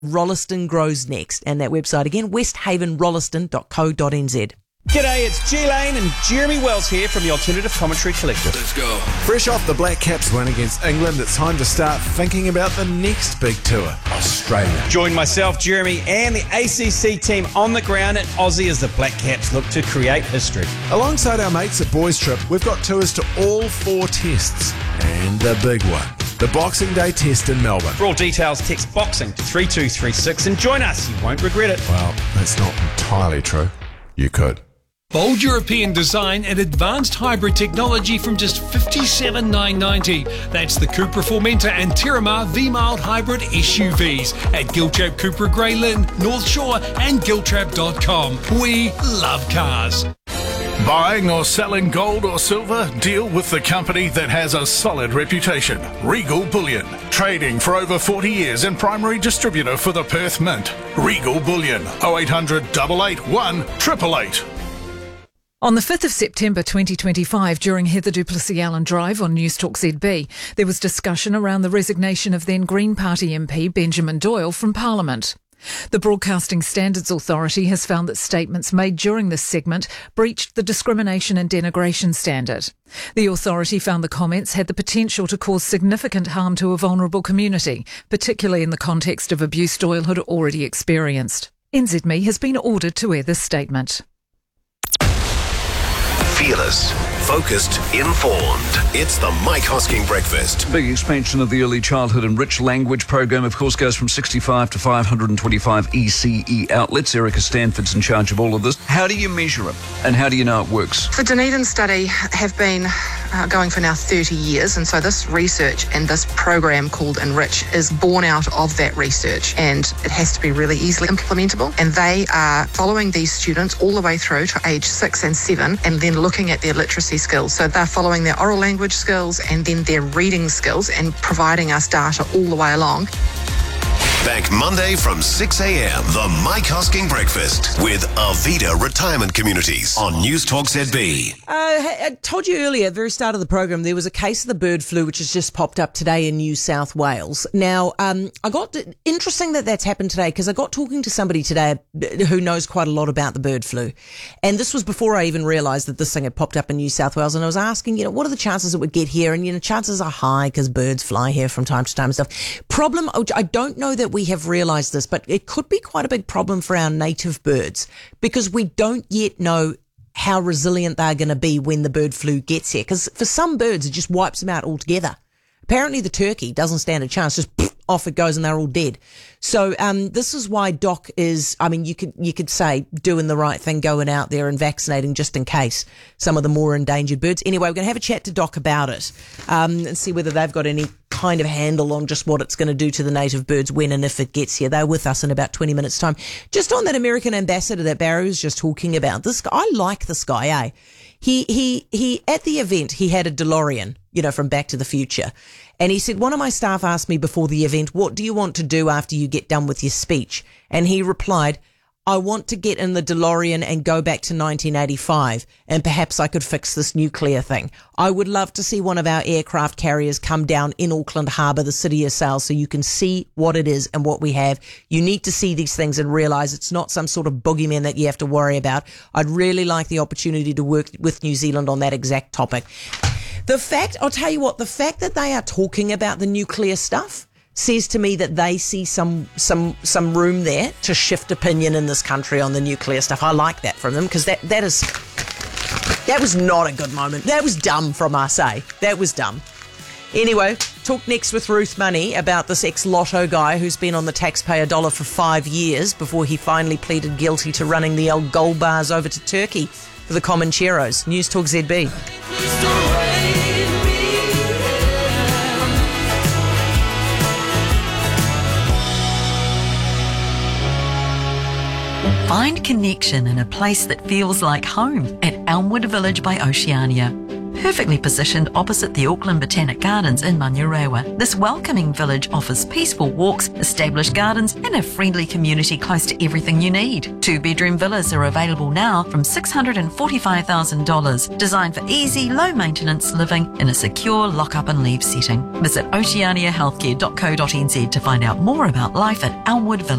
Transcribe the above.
Rolleston grows next. And that website again, westhavenrolleston.co.nz. G'day, it's G Lane and Jeremy Wells here from the Alternative Commentary Collective. Let's go. Fresh off the Black Caps win against England, it's time to start thinking about the next big tour, Australia. Join myself, Jeremy, and the ACC team on the ground in Aussie as the Black Caps look to create history. Alongside our mates at Boys Trip, we've got tours to all 4 tests. And the big one, the Boxing Day test in Melbourne. For all details, text BOXING to 3236 and join us. You won't regret it. Well, that's not entirely true. You could. Bold European design and advanced hybrid technology from just $57,990. That's the Cupra Formentor and Terramar V-Mild hybrid SUVs at Giltrap Cupra Grey Lynn, North Shore and Giltrap.com. We love cars. Buying or selling gold or silver? Deal with the company that has a solid reputation. Regal Bullion. Trading for over 40 years and primary distributor for the Perth Mint. Regal Bullion. 0800 881 888. On the 5th of September 2025, during Heather du Plessis-Allen Drive on Newstalk ZB, there was discussion around the resignation of then Green Party MP Benjamin Doyle from Parliament. The Broadcasting Standards Authority has found that statements made during this segment breached the discrimination and denigration standard. The authority found the comments had the potential to cause significant harm to a vulnerable community, particularly in the context of abuse Doyle had already experienced. NZME has been ordered to air this statement. Fearless, focused, informed. It's the Mike Hosking Breakfast. Big expansion of the Early Childhood Enriched Language program, of course, goes from 65 to 525 ECE outlets. Erica Stanford's in charge of all of this. How do you measure it and how do you know it works? The Dunedin study have been going for now 30 years, and so this research and this program called Enrich is born out of that research, and it has to be really easily implementable. And they are following these students all the way through to age 6 and 7 and then looking at their literacy skills. So they're following their oral language skills and then their reading skills and providing us data all the way along. Back Monday from 6 a.m. The Mike Hosking Breakfast with Arvida Retirement Communities on Newstalk ZB. I told you earlier, at the very start of the program, there was a case of the bird flu which has just popped up today in New South Wales. Now, interesting that that's happened today because I got talking to somebody today who knows quite a lot about the bird flu. And this was before I even realised that this thing had popped up in New South Wales. And I was asking, what are the chances it would get here? And, chances are high because birds fly here from time to time and stuff. Problem, I don't know that we have realised this, but it could be quite a big problem for our native birds because we don't yet know how resilient they're going to be when the bird flu gets here. Because for some birds, it just wipes them out altogether. Apparently the turkey doesn't stand a chance, just off it goes and they're all dead. So this is why Doc is, you could say doing the right thing, going out there and vaccinating just in case some of the more endangered birds. Anyway, we're going to have a chat to Doc about it and see whether they've got any kind of handle on just what it's going to do to the native birds when and if it gets here. They're with us in about 20 minutes time. Just on that American ambassador that Barry was just talking about, this guy, I like this guy, eh? He at the event, he had a DeLorean, from Back to the Future. And he said, one of my staff asked me before the event, what do you want to do after you get done with your speech? And he replied, I want to get in the DeLorean and go back to 1985 and perhaps I could fix this nuclear thing. I would love to see one of our aircraft carriers come down in Auckland Harbour, the city of Sale, so you can see what it is and what we have. You need to see these things and realise it's not some sort of boogeyman that you have to worry about. I'd really like the opportunity to work with New Zealand on that exact topic. I'll tell you what, the fact that they are talking about the nuclear stuff says to me that they see some room there to shift opinion in this country on the nuclear stuff. I like that from them because that was not a good moment. That was dumb from us, eh? That was dumb. Anyway, talk next with Ruth Money about this ex-Lotto guy who's been on the taxpayer dollar for 5 years before he finally pleaded guilty to running the old gold bars over to Turkey for the Comancheros. Newstalk ZB. Find connection in a place that feels like home at Elmwood Village by Oceania. perfectly positioned opposite the Auckland Botanic Gardens in Manurewa. This welcoming village offers peaceful walks, established gardens and a friendly community close to everything you need. 2-bedroom villas are available now from $645,000, designed for easy, low-maintenance living in a secure lock-up and leave setting. Visit oceaniahealthcare.co.nz to find out more about life at Elmwood Village.